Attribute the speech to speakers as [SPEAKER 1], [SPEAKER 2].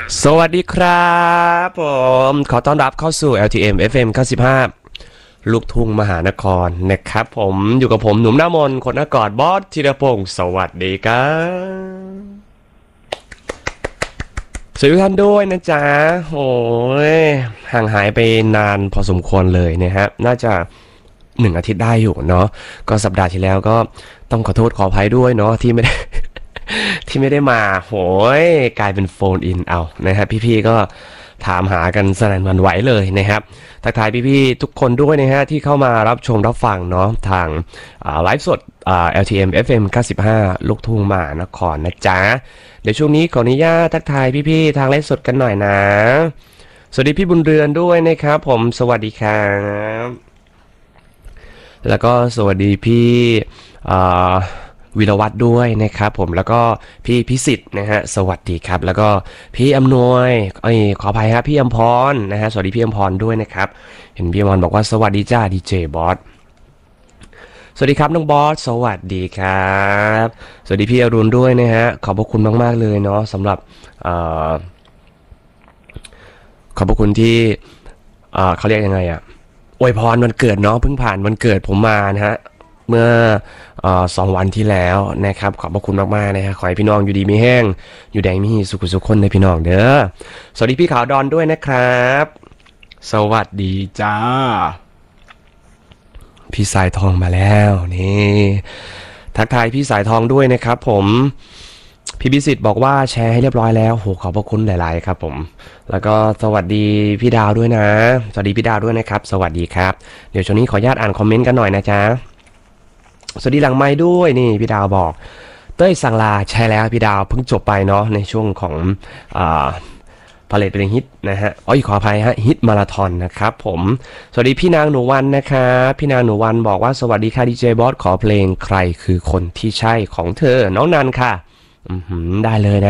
[SPEAKER 1] สวัสดีครับผมขอต้อนรับเข้าสู่ LTM FM 95ลูกทุ่งมหานครนะครับผมอยู่กับผมหนุ่มหน้ามนต์คนหน้ากอดบอสธีรพงศ์สวัสดีครับสวัสดีทุกท่านด้วยนะจ๊ะโอ้ยห่างหายไปนานพอสมควรเลยนะฮะน่าจะ1 อาทิตย์ได้อยู่เนาะก็สัปดาห์ที่แล้วก็ต้องขอโทษขออภัยด้วยเนาะที่ไม่ได้ ที่ไม่ได้มาโหยกลายเป็นโฟนอินเอานะฮะพี่ๆก็ถามหากันสนั่นหวั่นไหวเลยนะครับทักทายพี่ๆทุกคนด้วยนะฮะที่เข้ามารับชมรับฟังเนาะทางไลฟ์สดLTM FM 95ลูกทุ่งมหานครนะจ๊ะเดี๋ยวช่วงนี้ขออนุญาตทักทายพี่ๆทางไลฟ์สดกันหน่อยนะสวัสดีพี่บุญเรือนด้วยนะครับผมสวัสดีครับแล้วก็สวัสดีพี่วิรวัตรด้วยนะครับผมแล้วก็พี่พิสิทธิ์นะฮะสวัสดีครับแล้วก็พี่อำนวยขออภัยครับพี่อมพรนะฮะสวัสดีพี่อมพรด้วยนะครับเห็นพี่อมพรบอกว่าสวัสดีจ้าดีเจบอสสวัสดีครับน้องบอสสวัสดีครับสวัสดีพี่อรุณด้วยนะฮะขอบพระคุณมากๆเลยเนาะสำหรับขอบพระคุณที่เขาเรียกยังไงอะอวยพรวันเกิดเนาะเพิ่งผ่านวันเกิดผมมานะฮะเมื่อ2 วันที่แล้วนะครับขอบพระคุณมากๆนะฮะขอให้พี่น้องอยู่ดีมีแห้งอยู่แดงมีสุขสุขคนในพี่น้องเด้อสวัสดีพี่ขาวดอนด้วยนะครับสวัสดีจ้าพี่สายทองมาแล้วนี่ทักทายพี่สายทองด้วยนะครับผมพี่พิสิทธิ์บอกว่าแชร์ให้เรียบร้อยแล้วโหขอบพระคุณหลายๆครับผมแล้วก็สวัสดีพี่ดาวด้วยนะสวัสดีพี่ดาวด้วยนะครับสวัสดีครับเดี๋ยวช่วงนี้ขออนุญาตอ่านคอมเมนต์กันหน่อยนะจ๊ะสวัสดีหลังไม้ด้วยนี่พี่ดาวบอกเต้ยสังลาใช่แล้วพี่ดาวเพิ่งจบไปเนาะในช่วงของพาเลทเพลงฮิตนะฮะขออภัยฮะฮิตมาราธอนนะครับผมสวัสดีพี่นางหนูวันนะครับพี่นางหนูวันบอกว่าสวัสดีค่ะดีเจบอสขอเพลงใครคือคนที่ใช่ของเธอน้องนันค่ะได้เลยนะ